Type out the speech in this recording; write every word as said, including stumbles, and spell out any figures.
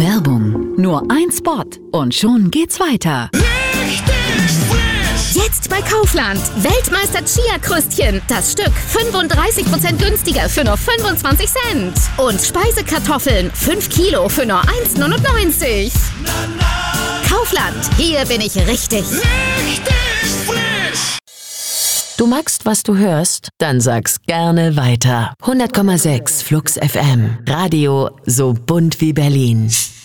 Werbung. Nur ein Spot und schon geht's weiter. Jetzt bei Kaufland. Weltmeister Chia-Krüstchen. Das Stück fünfunddreißig Prozent günstiger für nur fünfundzwanzig Cent. Und Speisekartoffeln fünf Kilo für nur eins neunundneunzig. Kaufland. Hier bin ich richtig. Richtig frisch. Du magst, was du hörst? Dann sag's gerne weiter. hundert Komma sechs Flux F M. Radio so bunt wie Berlin.